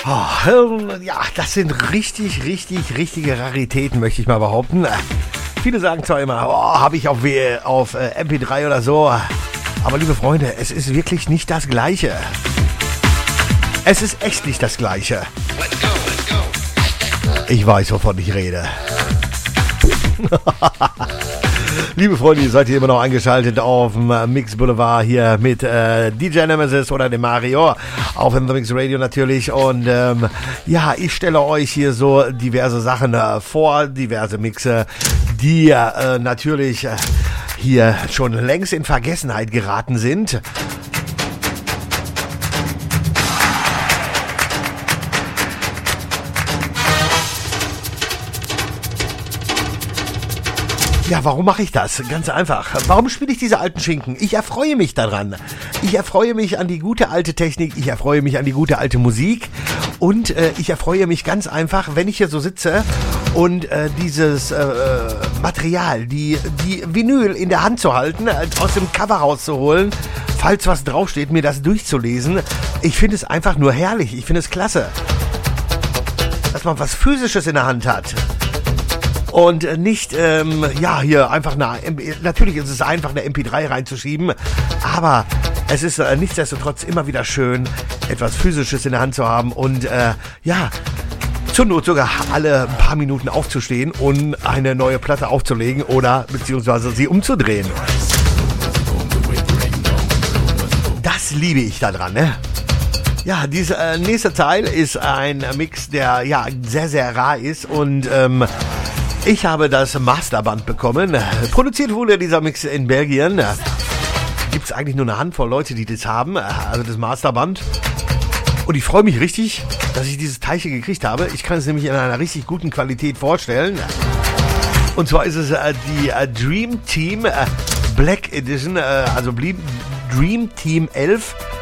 Ja, das sind richtige Raritäten, möchte ich mal behaupten. Viele sagen zwar immer, habe ich auf MP3 oder so. Aber liebe Freunde, es ist wirklich nicht das Gleiche. Es ist echt nicht das Gleiche. Ich weiß, wovon ich rede. Liebe Freunde, ihr seid hier immer noch eingeschaltet auf dem Mix Boulevard hier mit DJ Nemesis oder dem Mario auf dem The Mix Radio natürlich. Und ja, ich stelle euch hier so diverse Sachen vor, diverse Mixe, die natürlich hier schon längst in Vergessenheit geraten sind. Ja, warum mache ich das? Ganz einfach. Warum spiele ich diese alten Schinken? Ich erfreue mich daran. Ich erfreue mich an die gute alte Technik. Ich erfreue mich an die gute alte Musik. Und ich erfreue mich ganz einfach, wenn ich hier so sitze und dieses Material, die Vinyl in der Hand zu halten, aus dem Cover rauszuholen, falls was draufsteht, mir das durchzulesen. Ich finde es einfach nur herrlich. Ich finde es klasse, dass man was Physisches in der Hand hat. Und nicht, hier einfach natürlich ist es einfach eine MP3 reinzuschieben, aber es ist nichtsdestotrotz immer wieder schön, etwas Physisches in der Hand zu haben und zur Not sogar alle paar Minuten aufzustehen und eine neue Platte aufzulegen oder beziehungsweise sie umzudrehen. Das liebe ich daran, ne? Ja, dieser nächste Teil ist ein Mix, der sehr, sehr rar ist und ich habe das Masterband bekommen. Produziert wurde dieser Mix in Belgien. Gibt es eigentlich nur eine Handvoll Leute, die das haben, also das Masterband. Und ich freue mich richtig, dass ich dieses Teilchen gekriegt habe. Ich kann es nämlich in einer richtig guten Qualität vorstellen. Und zwar ist es die Dream Team Black Edition, also Dream Team 11.